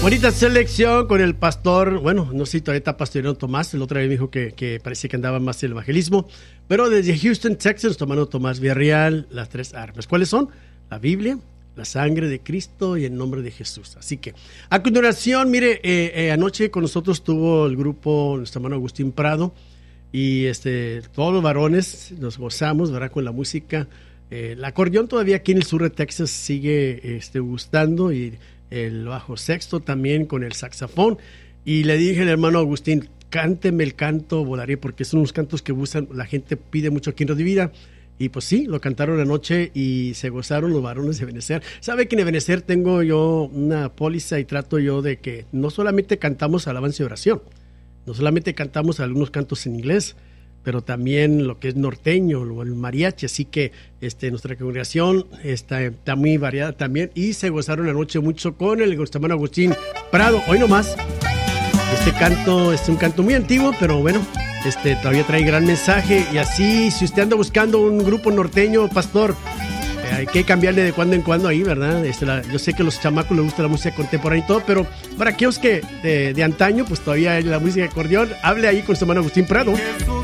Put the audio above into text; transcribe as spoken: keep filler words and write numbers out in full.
Bonita selección con el pastor, bueno, no sé si todavía está pastoreando Tomás, el otro día me dijo que, que parece que andaba más en el evangelismo, pero desde Houston, Texas, tomando Tomás Villarreal, las tres armas. ¿Cuáles son? La Biblia, la sangre de Cristo y el nombre de Jesús. Así que, a continuación, mire, eh, eh, anoche con nosotros estuvo el grupo, nuestro hermano Agustín Prado, y este, todos los varones nos gozamos, ¿verdad?, con la música. Eh, el acordeón todavía aquí en el sur de Texas sigue este, gustando, y el bajo sexto también con el saxofón. Y le dije al hermano Agustín, cánteme el canto Volaré, porque son unos cantos que gustan, la gente pide mucho aquí en Radio Vida. Y pues sí, lo cantaron anoche y se gozaron los varones de Ebenezer. ¿Sabe que en Ebenezer tengo yo una póliza y trato yo de que no solamente cantamos alabanza y oración, no solamente cantamos algunos cantos en inglés, pero también lo que es norteño o el mariachi, así que este, nuestra congregación está, está muy variada también, y se gozaron anoche mucho con el hermano Agustín Prado. Hoy nomás, este canto es un canto muy antiguo, pero bueno, este, todavía trae gran mensaje, y así, si usted anda buscando un grupo norteño, pastor, eh, hay que cambiarle de cuando en cuando ahí, ¿verdad? Este, la, yo sé que a los chamacos les gusta la música contemporánea y todo, pero para aquellos que de, de antaño, pues todavía hay la música de acordeón, hable ahí con su hermano Agustín Prado.